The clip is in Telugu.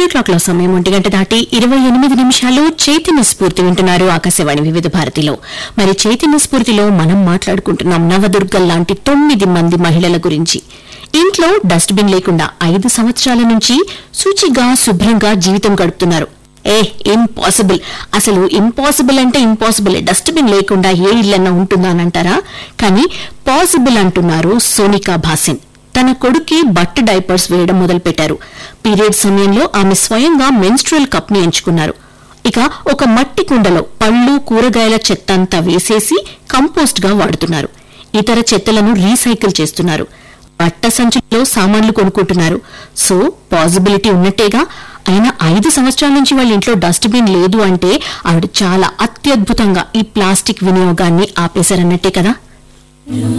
క్లాక్ లో సమయం 1:28 చైతన్య స్ఫూర్తి వింటున్నారు ఆకాశవాణి వివిధ భారతిలో. మరి చైతన్య స్ఫూర్తిలో మనం మాట్లాడుకుంటున్నాం నవదుర్గల్ లాంటి 9 మంది మహిళల గురించి. ఇంట్లో డస్ట్ బిన్ లేకుండా 5 సంవత్సరాల నుంచి శుచిగా శుభ్రంగా జీవితం గడుపుతున్నారు. ఇంపాసిబుల్, అసలు ఇంపాసిబుల్ అంటే ఇంపాసిబుల్. డస్ట్ బిన్ లేకుండా ఏ ఇల్లన్నా ఉంటుందా అని అంటారా? కానీ పాసిబుల్ అంటున్నారు సోనికా భాసిన్. తన కొడుకే బట్ట డైపర్స్ వేయడం మొదలుపెట్టారు. పీరియడ్ సమయంలో ఆమె స్వయంగా మెన్స్ట్రువల్ కప్ ని ఎంచుకున్నారు. ఇక ఒక మట్టి కుండలో పళ్ళు కూరగాయల చెత్త అంతా వేసేసి కంపోస్ట్ గా వాడుతున్నారు. ఇతర చెత్తలను రీసైకిల్ చేస్తున్నారు. బట్ట సంచుల్లో సామాన్లు కొనుక్కుంటున్నారు. So possibility ఉన్నట్టేగా. అయినా 5 సంవత్సరాల నుంచి వాళ్ళ ఇంట్లో డస్ట్ బిన్ లేదు అంటే ఆవిడ చాలా అత్యద్భుతంగా ఈ ప్లాస్టిక్ వినియోగాన్ని ఆపేశారన్నట్టే కదా.